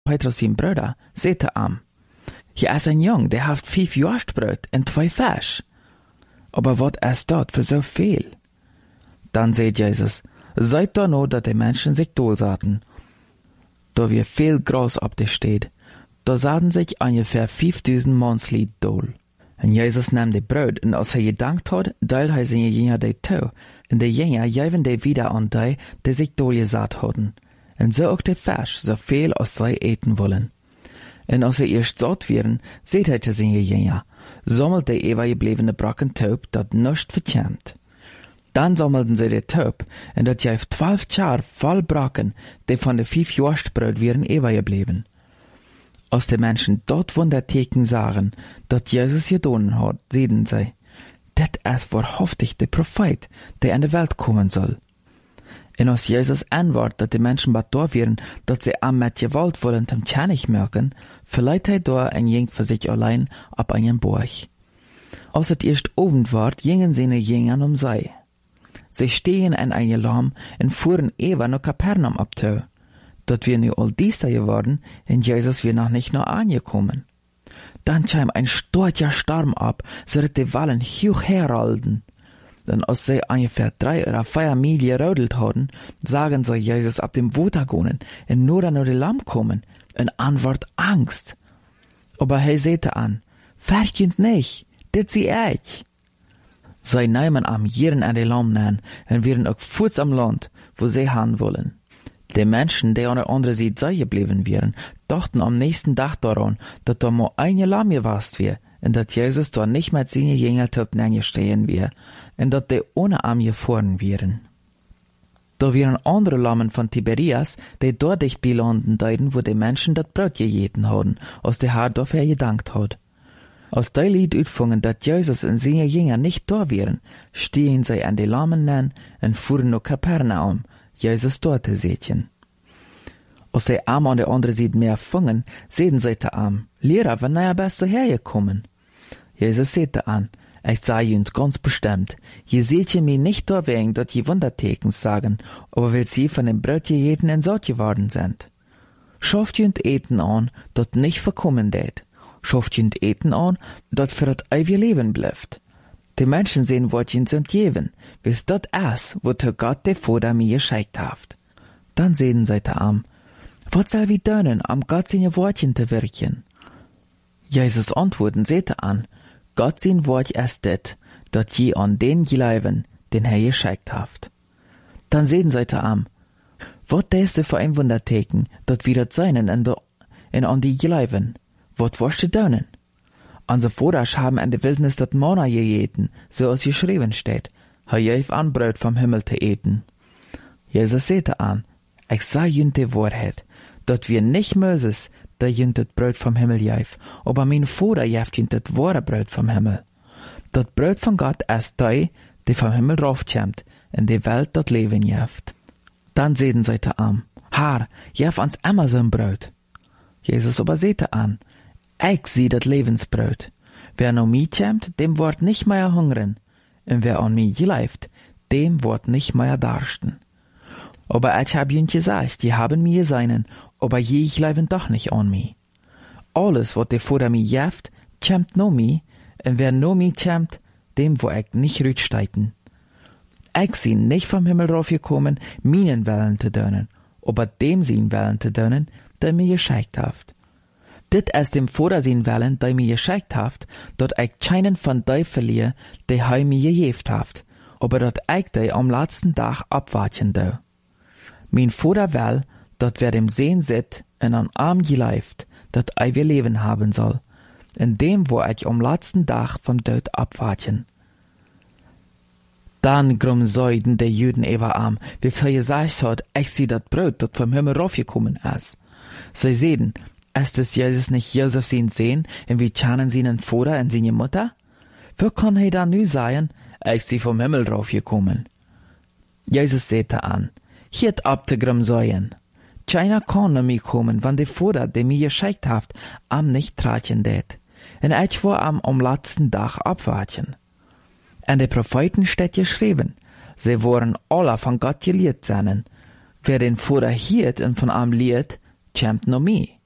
Petrus sein Bruder, sagte ihm, hier ist ein Jung, der hat 5 Jostbrot und 2 Fisch. Aber was ist dort für so viel? Dann sagt Jesus, seid da nur, dass die Menschen sich dol saten. Da wir viel Gras ab der steht, da saten sich ungefähr 5000 Mannslied dol. Und Jesus nahm die Brot, und als er gedankt hat, teilte er seine Jünger die zu, und die Jünger gaben die wieder an die sich dol gesat hatten. Und so auch die Fisch, so viel als sie eten wollen. Und als sie erst satt wären, seht er zu seine Jünger, sammelt die übergebliebene Brocken Taub, dat nicht verkämmt. Dann sammelten sie die Taub, und dat gab 12 Schar voll Brocken, die von den 5 Jostbrot wären übergeblieben. Als die Menschen dort Wunderteken sahen, dat Jesus gedonen hat, sehen sie, dat ist wahrhaftig der Prophet, der in die Welt kommen soll. Und als Jesus antwortet, dass die Menschen bad da wären, dass sie am mit Gewalt wollen zum Tschänig merken, verleiht er da ein Jüng für sich allein ab einen Burg. Als es erst Abend ward, gingen seine Jünger um sie. Sie stehen in einem Lamm und fuhren Eva nach Kapernaum abzu. Dort wir nu all dies da geworden, und Jesus wir noch nicht noch angekommen. Dann kam ein starker Sturm ab, so dass die Wallen hoch herrolden. Dann als sie ungefähr 3 oder 4 Mil gerodelt hatten, sagen sie Jesus ab dem Wasser gehen und nur an die Lamm kommen, und Antwort Angst. Aber er sagte an, fürchtet nicht, das sie ich. Sie nehmen am jeden an die Lamm nehmen und wären auch kurz am Land, wo sie hin wollen. Die Menschen, die an der anderen Seite geblieben wären, dachten am nächsten Tag daran, dass da mal eine Lamm gewast wäre, und dass Jesus da nicht mit seinen Jüngern tot stehen wäre, und dass die ohne Arm gefahren wären. Da wären andere Lammen von Tiberias, die dort dicht bei Landen deuten, wo die Menschen das Brot gegeten haben, als der Herr dafür gedankt hat. Als die Lied utfangen, dass Jesus und seine Jünger nicht da wären, stehen sie an die Lammen nennen und fuhren nach Kapernaum, Jesus dort zu sehen. Als sie am an der anderen Seite mehr fangen, sehen sie zu am, Lehrer, wann er bist du hergekommen? Jesus sagte an, ich sage ihnen ganz bestimmt, je seht ihr mich nicht da wegen, dass die Wunderteken sagen, aber weil sie von dem Brot gegeten und satt geworden sind. Schafft ihr Eten an, dat nicht verkommen det. Schafft ihr Eten an, dat für das ewige Leben bleibt. Die Menschen sehen, was ihnen sind geben, bis dat es, wo der Gott der Vater mir geschickt hat. Dann sehen sie zu am, was soll wir tun, am Gott seine Wortchen zu wirken? Jesus antworten sagte an, Gott sein Wort ist det, dat je an den glauben, den er geschickt hat. Dann sehen sie zu am, was ist für ein Wunderteken, dat wir das seinen in an die glauben? Was wirst du tun? Unsere Väter haben in der Wildnis das Manna gegeten, so als geschrieben steht, er gab an Brot vom Himmel zu eten. Jesus sagte an, ich sage ihnen die Wahrheit, dat wir nicht Moses, der ihnen das Brot vom Himmel gab, aber mein Vater gab ihnen das wahre Brot vom Himmel. Das Brot von Gott ist der, der vom Himmel raufkommt, in die Welt das Leben gibt. Dann sehen sie zu am, Herr, gib uns immer so ein Brot. Jesus aber sagte an, ich sehe das Lebensbrot. Wer noch mich kommt, dem wird nicht mehr hungern. Und wer an mich glaubt, dem wird nicht mehr darsten. Aber ich hab ihnen gesagt, die haben mir seinen, aber je glauben doch nicht an mich. Alles, was der Vater mir gibt, kommt noch mich, und wer noch mich kommt, dem wird ich nicht rücksteiten. Ich bin nicht vom Himmel raufgekommen, meinen Willen zu tun, aber dem sein Willen zu tun, der mir geschickt hat. Dit ist dem Vater sein Willen, der mir geschickt hat, dat ich keinen von die verliere, die er mir gegeben hat, aber dat ich die am letzten Tag abwarten do. Mein Vater will, dat wer dem Sehen sitzt und an Arm geleift, dat wir Leben haben soll, in dem wo ich am letzten Tag vom Tod abwarten. Dann grumsäuden die Juden über Arm, weil er gesagt hat, ich sehe dat Brot, dat vom Himmel raufgekommen ist. Sie sehen, ist es Jesus nicht Josef sein Sehen, und wie kennen seinen Vater und seine Mutter? Wie kann er dann nu sagen, ich sie vom Himmel raufgekommen? Jesus sagte an, hiert ab zu grumsäuen. Keiner kann nach mir kommen, wenn der Vater, der mir geschickt hat, am nicht tragen det. Und ich will am letzten Tag abwarten. Und die Propheten steht geschrieben, sie wollen alle von Gott gelehrt sein. Wer den Vater hiert und von am lehrt, kommt noch mir.